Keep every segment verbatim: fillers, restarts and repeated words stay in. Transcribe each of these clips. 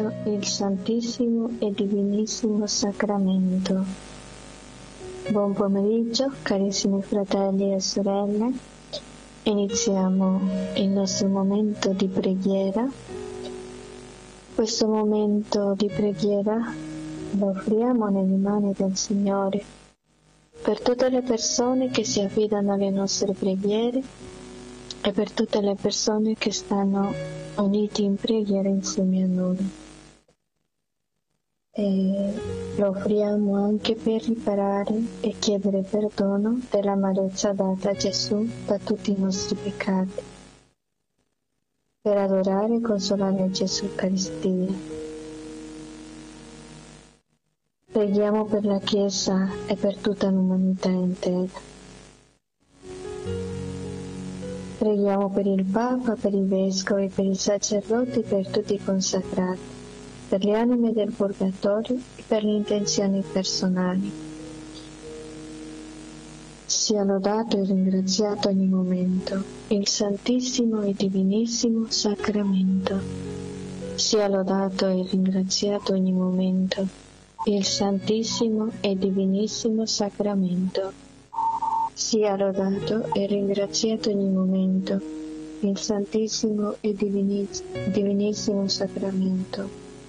lodato il Santissimo e Divinissimo Sacramento. Buon pomeriggio, carissimi fratelli e sorelle. Iniziamo il nostro momento di preghiera. Questo momento di preghiera lo offriamo nelle mani del Signore per tutte le persone che si affidano alle nostre preghiere e per tutte le persone che stanno uniti in preghiera insieme a noi. E lo offriamo anche per riparare e chiedere perdono dell'amarezza data a Gesù da tutti i nostri peccati, per adorare e consolare Gesù Eucaristia. Preghiamo per la Chiesa e per tutta l'umanità intera. Preghiamo per il Papa, per i Vescovi, per i sacerdoti, per tutti i consacrati, per le anime del Purgatorio e per le intenzioni personali. Sia lodato e ringraziato ogni momento il Santissimo e Divinissimo Sacramento. Sia lodato e ringraziato ogni momento il Santissimo e Divinissimo Sacramento. Sia lodato e ringraziato ogni momento il Santissimo e Divinissimo Sacramento.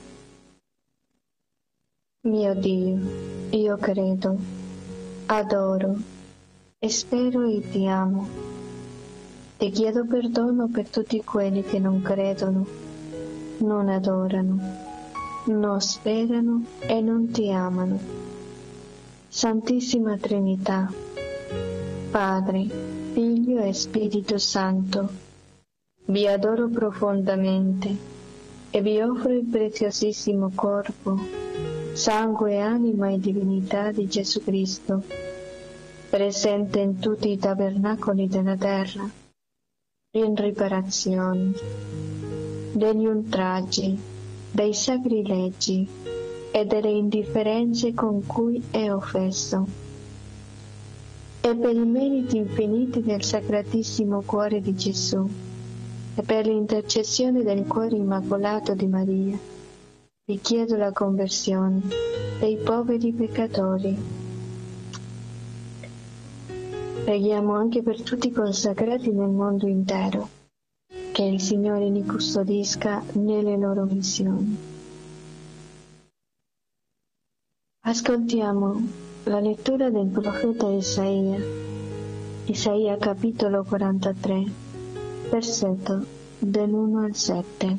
Mio Dio, io credo, adoro e spero e ti amo. Ti chiedo perdono per tutti quelli che non credono, non adorano, non sperano e non ti amano. Santissima Trinità, Padre, Figlio e Spirito Santo, vi adoro profondamente e vi offro il preziosissimo corpo, sangue, anima e divinità di Gesù Cristo, presente in tutti i tabernacoli della terra, in riparazione degli ultraggi, dei sacrilegi e delle indifferenze con cui è offeso, e per i meriti infiniti del Sacratissimo Cuore di Gesù, e per l'intercessione del Cuore Immacolato di Maria, vi chiedo la conversione dei poveri peccatori. Preghiamo anche per tutti i consacrati nel mondo intero, che il Signore li custodisca nelle loro missioni. Ascoltiamo la lettura del profeta Isaia, Isaia capitolo quarantatré, versetto dall'uno al sette.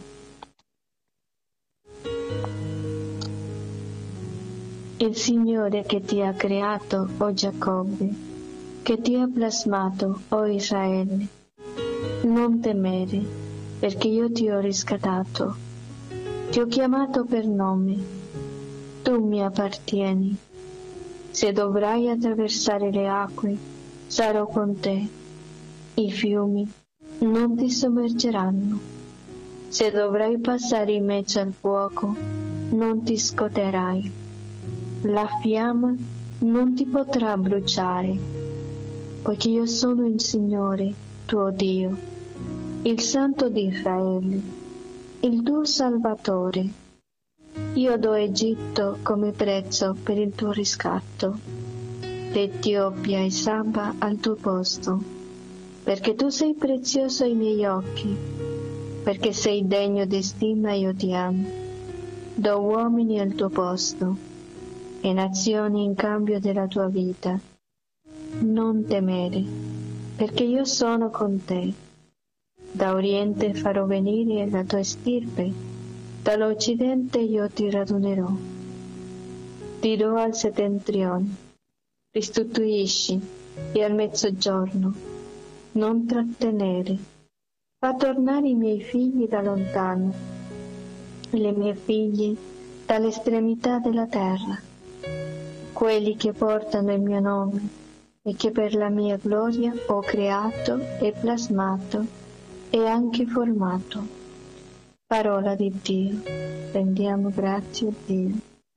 Il Signore che ti ha creato, o Giacobbe, che ti ha plasmato, o Israele, non temere, perché io ti ho riscattato, ti ho chiamato per nome, tu mi appartieni. Se dovrai attraversare le acque, sarò con te. I fiumi non ti sommergeranno. Se dovrai passare in mezzo al fuoco, non ti scoterai. La fiamma non ti potrà bruciare, poiché io sono il Signore, tuo Dio, il Santo di Israele, il tuo Salvatore. Io do Egitto come prezzo per il tuo riscatto, l'Etiopia e Saba al tuo posto, perché tu sei prezioso ai miei occhi, perché sei degno di stima io ti amo. Do uomini al tuo posto e nazioni in cambio della tua vita. Non temere, perché io sono con te. Da oriente farò venire la tua stirpe, dall'Occidente io ti radunerò. Dirò al settentrione, restituisci, e al mezzogiorno, non trattenere. Fa tornare i miei figli da lontano, le mie figlie dall'estremità della terra, quelli che portano il mio nome e che per la mia gloria ho creato e plasmato e anche formato. Parola di Dio. Rendiamo grazie a Dio.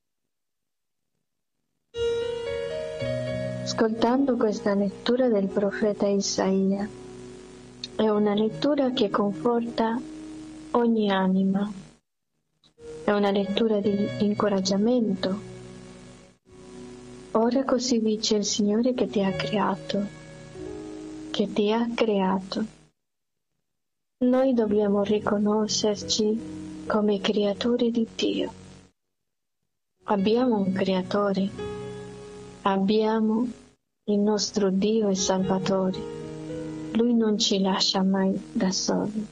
Ascoltando questa lettura del profeta Isaia, è una lettura che conforta ogni anima, è una lettura di incoraggiamento. Ora così dice il Signore che ti ha creato, che ti ha creato. Noi dobbiamo riconoscerci come creature di Dio. Abbiamo un creatore, abbiamo il nostro Dio e Salvatore. Lui non ci lascia mai da soli.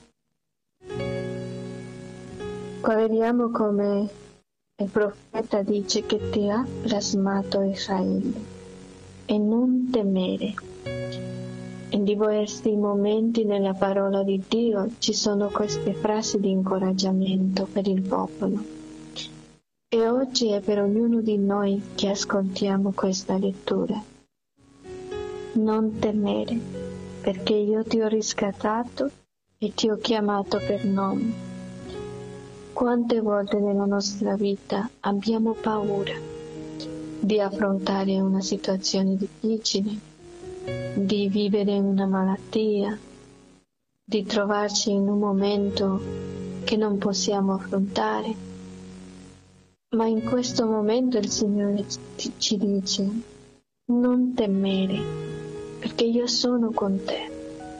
Qua vediamo come il profeta dice che ti ha plasmato Israele e non temere. In diversi momenti nella parola di Dio ci sono queste frasi di incoraggiamento per il popolo. E oggi è per ognuno di noi che ascoltiamo questa lettura. Non temere, perché io ti ho riscattato e ti ho chiamato per nome. Quante volte nella nostra vita abbiamo paura di affrontare una situazione difficile, di vivere una malattia, di trovarci in un momento che non possiamo affrontare. Ma in questo momento il Signore ci dice: non temere, perché io sono con te.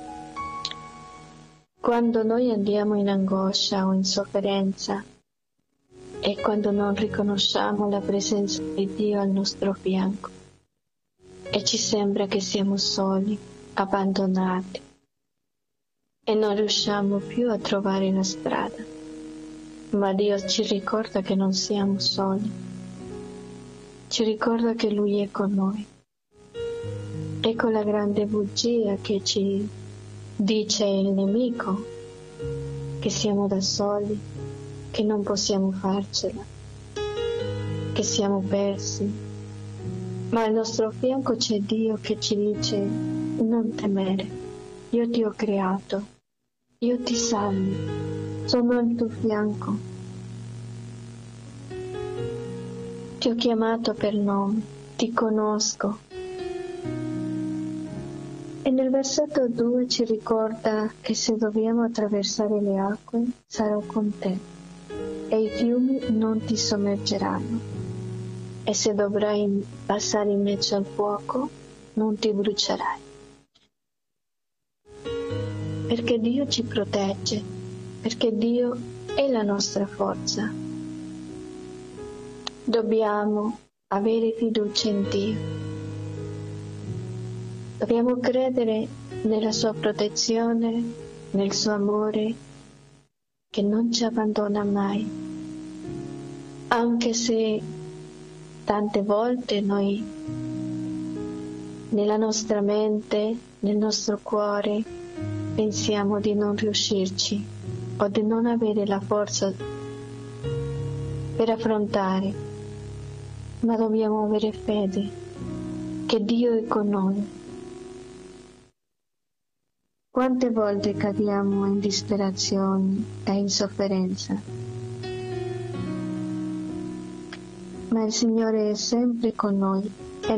Quando noi andiamo in angoscia o in sofferenza è quando non riconosciamo la presenza di Dio al nostro fianco e ci sembra che siamo soli, abbandonati e non riusciamo più a trovare la strada. Ma Dio ci ricorda che non siamo soli, ci ricorda che Lui è con noi. Ecco la grande bugia che ci dice il nemico, che siamo da soli, che non possiamo farcela, che siamo persi. Ma al nostro fianco c'è Dio che ci dice: non temere, io ti ho creato, io ti salvo, sono al tuo fianco. Ti ho chiamato per nome, ti conosco. E nel versetto due ci ricorda che se dobbiamo attraversare le acque, sarò con te, e i fiumi non ti sommergeranno. E se dovrai passare in mezzo al fuoco, non ti brucerai. Perché Dio ci protegge, perché Dio è la nostra forza. Dobbiamo avere fiducia in Dio. Dobbiamo credere nella sua protezione, nel suo amore, che non ci abbandona mai. Anche se tante volte noi, nella nostra mente, nel nostro cuore, pensiamo di non riuscirci o di non avere la forza per affrontare, ma dobbiamo avere fede che Dio è con noi. Quante volte cadiamo in disperazione e in sofferenza, ma il Signore è sempre con noi